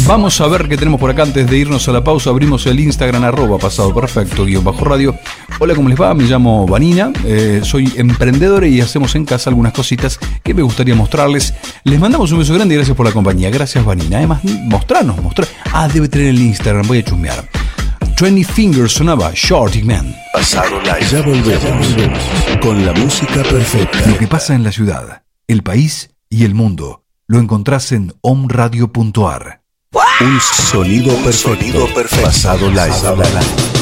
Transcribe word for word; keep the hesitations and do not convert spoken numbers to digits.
Vamos a ver qué tenemos por acá antes de irnos a la pausa. Abrimos el Instagram, arroba pasado perfecto, guión bajo radio. Hola, ¿cómo les va? Me llamo Vanina, eh, soy emprendedora y hacemos en casa algunas cositas que me gustaría mostrarles. Les mandamos un beso grande y gracias por la compañía. Gracias, Vanina. Además, mostrarnos, mostrar. Ah, debe tener el Instagram, voy a chusmear. Twenty Fingers sonaba Shorty Man. Pasado Live. Ya volvemos con la música perfecta. Lo que pasa en la ciudad, el país y el mundo lo encontrás en omradio punto ar. Un sonido perfecto. Pasado Live.